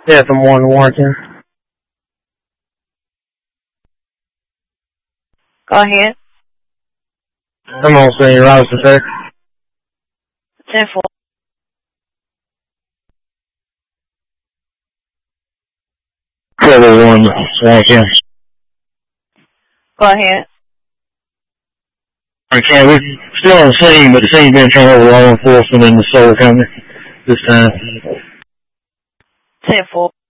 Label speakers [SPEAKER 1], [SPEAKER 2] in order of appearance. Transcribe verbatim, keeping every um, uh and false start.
[SPEAKER 1] Yes, I'm one working.
[SPEAKER 2] Go ahead.
[SPEAKER 1] I'm on senior roster, sir.
[SPEAKER 2] ten four.
[SPEAKER 1] Trevor one working.
[SPEAKER 2] Go ahead.
[SPEAKER 1] Okay, we're still on the scene, but the scene's been turned over to law enforcement and the solar company this time.
[SPEAKER 2] ten four.